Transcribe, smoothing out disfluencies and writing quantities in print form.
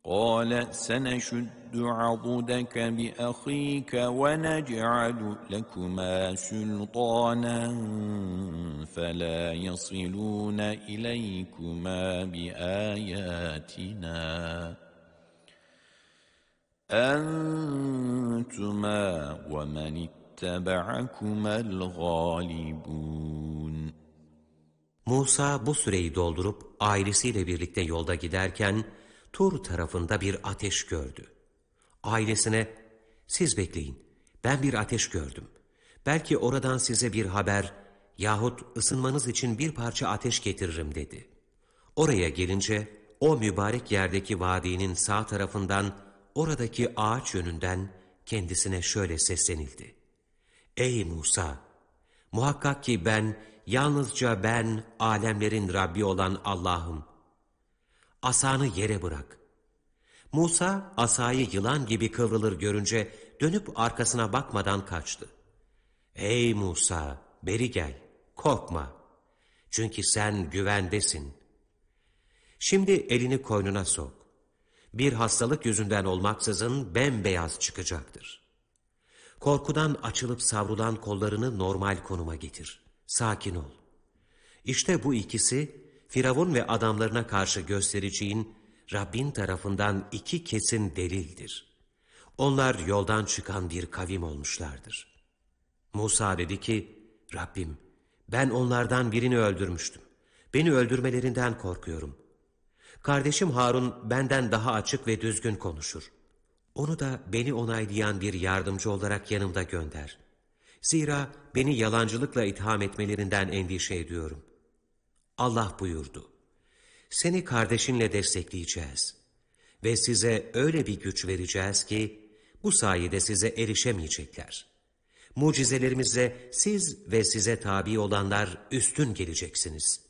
قال سنشد عضدك بأخيك ونجعل لكما سلطانا فلا يصلون إليكما بآياتنا أنتما ومن اتبعكما الغالبون. Musa bu süreyi doldurup ailesiyle birlikte yolda giderken Tur tarafında bir ateş gördü. Ailesine, siz bekleyin, ben bir ateş gördüm. Belki oradan size bir haber yahut ısınmanız için bir parça ateş getiririm dedi. Oraya gelince o mübarek yerdeki vadinin sağ tarafından oradaki ağaç yönünden kendisine şöyle seslenildi. Ey Musa! Muhakkak ki yalnızca ben alemlerin Rabbi olan Allah'ım. Asanı yere bırak. Musa asayı yılan gibi kıvrılır görünce dönüp arkasına bakmadan kaçtı. Ey Musa, beri gel, korkma. Çünkü sen güvendesin. Şimdi elini koynuna sok. Bir hastalık yüzünden olmaksızın bembeyaz çıkacaktır. Korkudan açılıp savrulan kollarını normal konuma getir. Sakin ol. İşte bu ikisi Firavun ve adamlarına karşı göstereceğin Rabbin tarafından iki kesin delildir. Onlar yoldan çıkan bir kavim olmuşlardır. Musa dedi ki, Rabbim ben onlardan birini öldürmüştüm. Beni öldürmelerinden korkuyorum. Kardeşim Harun benden daha açık ve düzgün konuşur. Onu da beni onaylayan bir yardımcı olarak yanımda gönder. Zira beni yalancılıkla itham etmelerinden endişe ediyorum. Allah buyurdu, seni kardeşinle destekleyeceğiz ve size öyle bir güç vereceğiz ki bu sayede size erişemeyecekler. Mucizelerimizle siz ve size tabi olanlar üstün geleceksiniz.